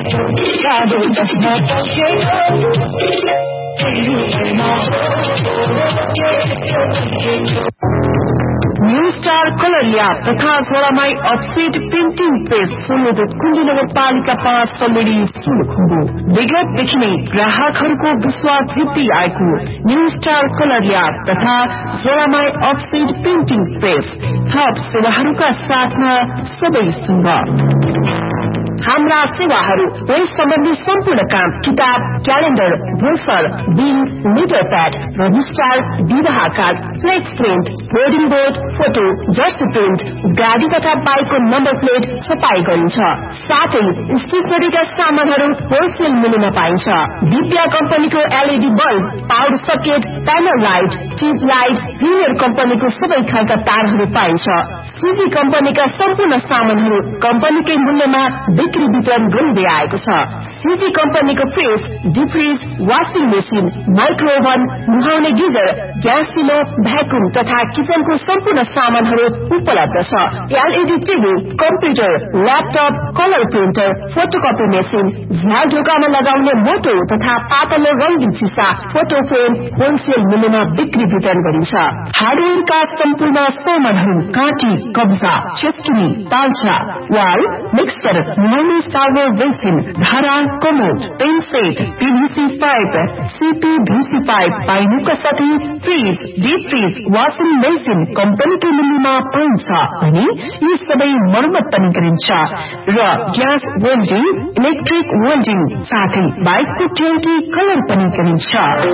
new star colour lab तथा झोलामाई offset printing press फुलदुत कुण्डी नगरपालिका 5 सल्लेरी सुलखुम्बु विगतदेखि नै ग्राहकहरूको विश्वास वृद्धि आएको न्यू स्टार कलर ल्याब तथा झोलामाई अफसेट प्रिन्टिङ प्रेस थप सेवाहरूका साथमा सबै सुन्दर हाम्रा सेवाहरू वही सम्बन्धी सम्पूर्ण काम किताब calendar brochure bill letter pad register विवाह card flex print boarding board photo just print गाडी तथा बाइकको नम्बर प्लेट छपाई गरिन्छ साथै स्टेशनरीका सामानहरू होलसेल मूल्यमा पाइन्छ दिव्या कम्पनीको LED bulb power socket panel light tube light premier कम्पनीको सबै खालका तारहरू पाइन्छ सीजी कम्पनीका सम्पूर्ण सामानहरू कम्पनीकै मूल्यमा बिक्री वितरण गरिँदै आएको छ सीजी कम्पनीको fridge deep fridge washing machine माइक्रोओभन नुहाउने गिजर ग्यास चुलो भ्याकुम तथा किचनको सम्पूर्ण सामानहरू उपलब्ध छ LED TV computer laptop colour printer photocopy machine झ्याल ढोकामा लगाउने मोटो तथा पातलो रंगीन सिसा फोटो फ्रेम होलसेल मूल्यमा बिक्री वितरण गरिन्छ हार्डवेयरका सम्पूर्ण सामानहरू काँटी कब्जा चेप्किनी तालछा वाल मिक्सर नुहाउने सार्वर बेसिन धारा commode pain set PVC pipe CPVC pipe पाइनुका साथै fridge deep fridge washing machine कम्पनीको मूल्यमा पाइन्छ अनि यी सबै मर्मत पनि गरिन्छ र ग्यास वेल्डिङ इलेक्ट्रिक वेल्डिङ साथै बाइकको ट्याङ्की कलर पनि गरिन्छ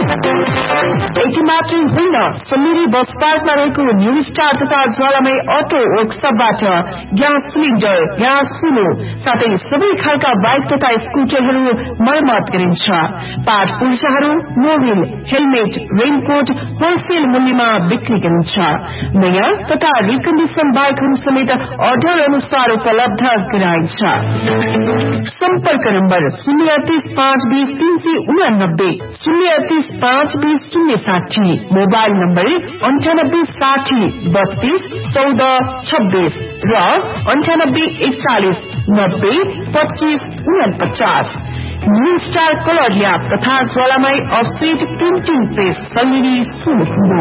यति मात्रै होइन सल्लेरी बस पार्कमा रहेको न्यू स्टार तथा ज्वालामय अटो वर्कसपबाट ग्यास सिलिन्डर ग्यास चुलो साथै सबै खालका बाइक तथा स्कुटरहरू मर्मत गरिन्छ part पुर्जाहरू Mobil helmet raincoat wholesale मूल्यमा बिक्री गरिन्छ नयाँ तथा रिकन्डिसन बाइकहरू समेत अर्डर अनुसार उपलब्ध गराइन्छ सम्पर्क नम्बर 03520 03520 मोबाइल नम्बर 9860321426 र 9841902549 न्यू स्टार कलर ल्याब तथा ज्वालामाई अफसेट प्रिन्टिङ प्रेस सल्लेरी सुलखुम्बु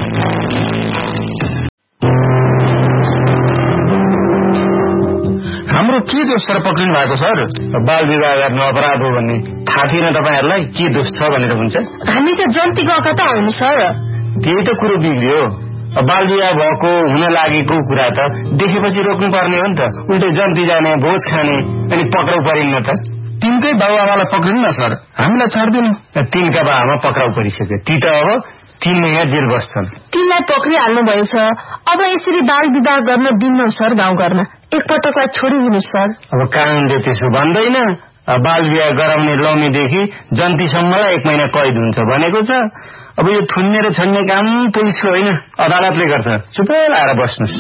हाम्रो के दोष सर पक्रिनु भएको सर बाल विवाह गर्न अपराध हो भन्ने थाहा थिएन तपाईहरुलाई के दोष छ भनेर हुन्छ हामी त जन्ती गएका त होइन सर त्यही त कुरो बिग्रियो बाल विवाह भएको हुन लागेको कुरा त देखेपछि रोक्नु पर्ने हो नि त उल्टै जन्ती जाने भोज खाने अनि पक्राउ परिन्न त तिनकै बाबुआमालाई पक्रिनु न सर हामीलाई छाड्दिनु तिनका बाबुआमा पक्राउ परिसक्यो ती त अब 3 महिना जेल बस्छन् तिनलाई पक्रिहाल्नु भएछ अब यसरी बाल विवाह गर्न दिन्न सर गाउँघरमा एकपटकलाई छोडिदिनु सर अब कानुनले त्यसो भन्दैन बाल विवाह गराउने लौमीदेखि जन्तीसम्मलाई 1 महिना कैद हुन्छ भनेको छ अब यो थुन्ने र छन्ने काम पुलिसको होइन अदालतले गर्छ चुपै लाएर बस्नुस्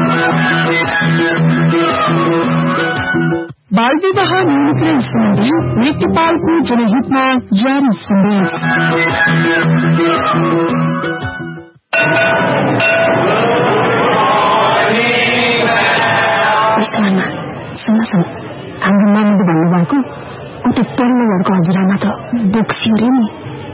बाल विवाह न्यूनीकरण सम्बन्धी नेपालको जनहितमा जारी सन्देश सुन हाम्रो मानिले भन्नुभएको उता पल्लो घरको हजुरआमा त बोक्सी अरे नि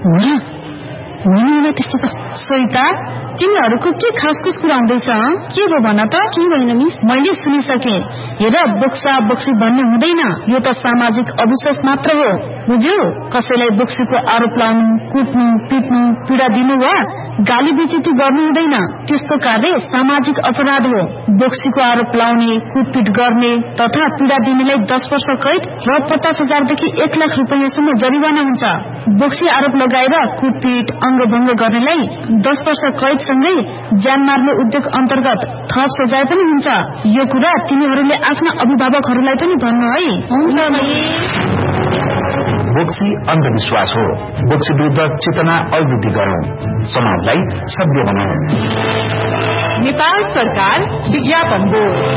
होइन त्यस्तो त सरिता तिमीहरूको के खासखुस कुरा हुँदैछ के हो भन त के होइन मिस मैले सुनिसके हेर बोक्सा बोक्सी भन्ने हुँदैन यो त सामाजिक अविश्वास मात्र हो बुझ्यौ कसैलाई बोक्सीको आरोप लाउनु कुट्नु पिट्नु पीडा दिनु वा गाली बेइज्जती गर्नु हुँदैन त्यस्तो कार्य सामाजिक अपराध हो बोक्सीको आरोप लाउने कुटपिट गर्ने तथा पीडा दिनेलाई 10 वर्ष कैद र 50,000 देखि 1 लाख रुपैयाँसम्म जरिवाना हुन्छ बोक्सी आरोप लगाएर कुटपिट अंगभंग गर्नेलाई 10 वर्ष कैद सँगै ज्यान मार्ने उद्योग अन्तर्गत थप सजाय पनि हुन्छ यो कुरा तिनीहरूले आफ्ना अभिभावकहरूलाई पनि भन्नु है हुन्छ बोक्सी अन्धविश्वास हो बोक्सी विरुद्ध चेतना अभिवृद्धि गरौं समाजलाई सभ्य बनाऊ नेपाल सरकार विज्ञापन बोर्ड